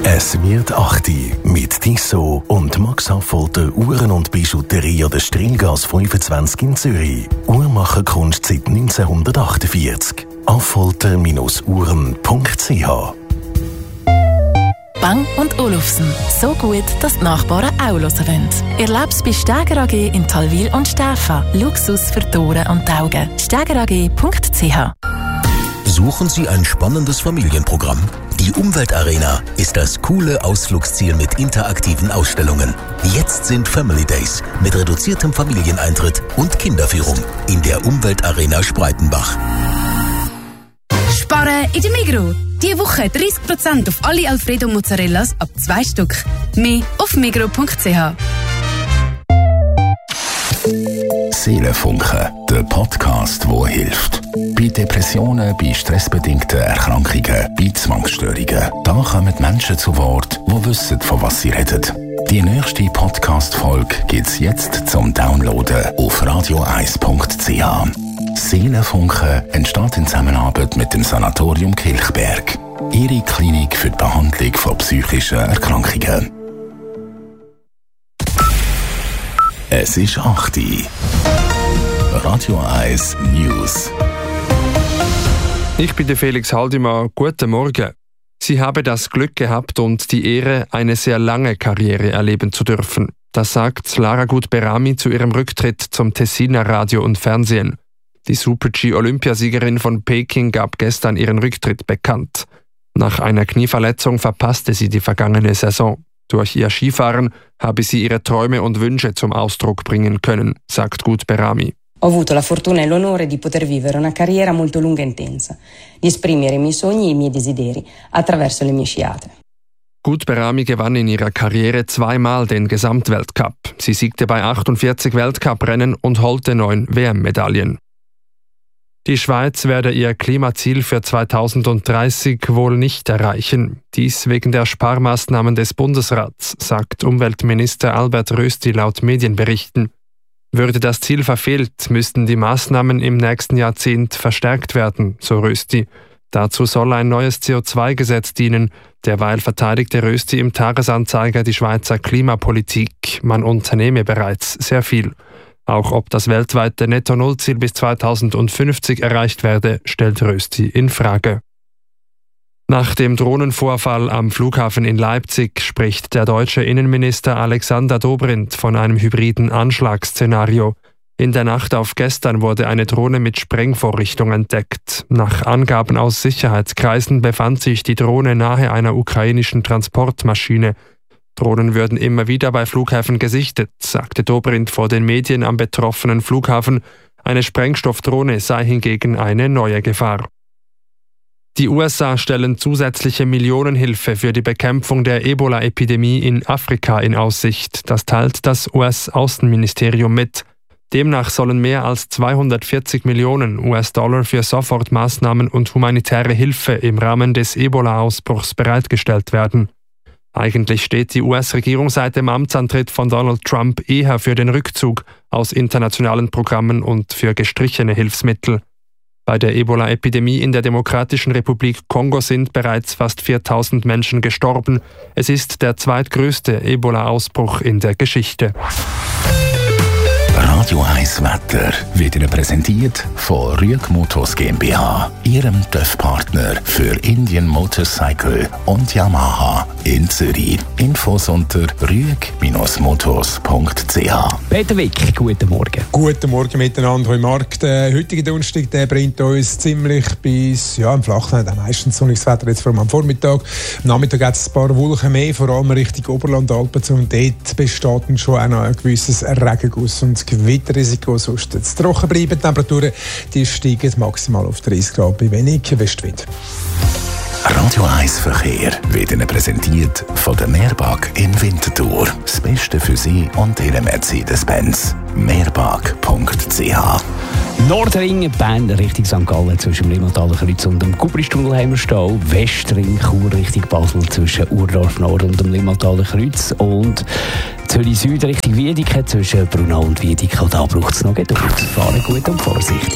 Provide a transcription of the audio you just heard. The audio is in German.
Es wird 8 mit Tissot und Max Affolter Uhren und Bijouterie an der Strilgasse 25 in Zürich. Uhrmacherkunst seit 1948. affolter-uhren.ch. Bang & Olufsen. So gut, dass die Nachbarn auch hören wollen. Erleb's bei Steger AG in Talwil und Stäfa. Luxus für die Ohren und die Augen. stegerag.ch. Suchen Sie ein spannendes Familienprogramm? Die Umweltarena ist das coole Ausflugsziel mit interaktiven Ausstellungen. Jetzt sind Family Days mit reduziertem Familieneintritt und Kinderführung in der Umweltarena Spreitenbach. Sparen in der Migros. Diese Woche 30% auf alle Alfredo Mozzarellas ab 2 Stück. Mehr auf migros.ch. Seelenfunken, der Podcast, der hilft. Bei Depressionen, bei stressbedingten Erkrankungen, bei Zwangsstörungen. Da kommen Menschen zu Wort, die wissen, von was sie reden. Die nächste Podcast-Folge gibt es jetzt zum Downloaden auf radio1.ch. Seelenfunken entsteht in Zusammenarbeit mit dem Sanatorium Kilchberg. Ihre Klinik für die Behandlung von psychischen Erkrankungen. Es ist 8 Uhr. Radio 1 News. Ich bin der Felix Haldimann. Guten Morgen. Sie habe das Glück gehabt und die Ehre, eine sehr lange Karriere erleben zu dürfen. Das sagt Lara Gut-Berami zu ihrem Rücktritt zum Tessiner Radio und Fernsehen. Die Super-G-Olympiasiegerin von Peking gab gestern ihren Rücktritt bekannt. Nach einer Knieverletzung verpasste sie die vergangene Saison. Durch ihr Skifahren habe sie ihre Träume und Wünsche zum Ausdruck bringen können, sagt Gut-Berami. Ho avuto la fortuna e l'onore di poter vivere una carriera molto lunga e intensa, di esprimere i miei sogni e i miei desideri attraverso le mie sciate. Gut-Berami gewann in ihrer Karriere 2-mal den Gesamtweltcup. Sie siegte bei 48 Weltcuprennen und holte 9 WM-Medaillen. Die Schweiz werde ihr Klimaziel für 2030 wohl nicht erreichen. Dies wegen der Sparmaßnahmen des Bundesrats, sagt Umweltminister Albert Rösti laut Medienberichten. Würde das Ziel verfehlt, müssten die Maßnahmen im nächsten Jahrzehnt verstärkt werden, so Rösti. Dazu soll ein neues CO2-Gesetz dienen. Derweil verteidigte Rösti im Tagesanzeiger die Schweizer Klimapolitik. Man unternehme bereits sehr viel. Auch ob das weltweite Netto-Null-Ziel bis 2050 erreicht werde, stellt Rösti in Frage. Nach dem Drohnenvorfall am Flughafen in Leipzig spricht der deutsche Innenminister Alexander Dobrindt von einem hybriden Anschlagsszenario. In der Nacht auf gestern wurde eine Drohne mit Sprengvorrichtung entdeckt. Nach Angaben aus Sicherheitskreisen befand sich die Drohne nahe einer ukrainischen Transportmaschine. Drohnen würden immer wieder bei Flughäfen gesichtet, sagte Dobrindt vor den Medien am betroffenen Flughafen. Eine Sprengstoffdrohne sei hingegen eine neue Gefahr. Die USA stellen zusätzliche Millionenhilfe für die Bekämpfung der Ebola-Epidemie in Afrika in Aussicht. Das teilt das US-Außenministerium mit. Demnach sollen mehr als 240 Millionen US-Dollar für Sofortmaßnahmen und humanitäre Hilfe im Rahmen des Ebola-Ausbruchs bereitgestellt werden. Eigentlich steht die US-Regierung seit dem Amtsantritt von Donald Trump eher für den Rückzug aus internationalen Programmen und für gestrichene Hilfsmittel. Bei der Ebola-Epidemie in der Demokratischen Republik Kongo sind bereits fast 4000 Menschen gestorben. Es ist der zweitgrößte Ebola-Ausbruch in der Geschichte. Radio 1 Wetter wird Ihnen präsentiert von Rüeg Motors GmbH, Ihrem TÜV-Partner für Indian Motorcycle und Yamaha in Zürich. Infos unter rüeg-motors.ch. Peter Wick, guten Morgen. Guten Morgen miteinander. Heute Markt. Der heutige Donnerstag bringt uns ziemlich bis im Flachland meistens sonniges Wetter, jetzt vor allem am Vormittag. Am Nachmittag hat es ein paar Wolken mehr, vor allem Richtung Oberland-Alpen. Und dort besteht schon auch noch ein gewisses Regenguss und Gewitterrisiko. Sonst jetzt trocken bleiben. Die Temperaturen die steigen maximal auf 30 Grad bei wenig Westwind. Radio 1 Verkehr wird Ihnen präsentiert von der Meerbag in Winterthur. Das Beste für Sie und Ihren Mercedes-Benz. Meerbag.ch. Nordring, Bern Richtung St. Gallen zwischen dem Limmathaler Kreuz und dem Kubristunnel haben wir Stau. Westring, Chur Richtung Basel zwischen Urdorf Nord und dem Limmathaler Kreuz. Und Zürich Süd Richtung Wiedeke zwischen Brunau und Wiedeke. Da braucht es noch Geduld. Fahren gut und vorsichtig.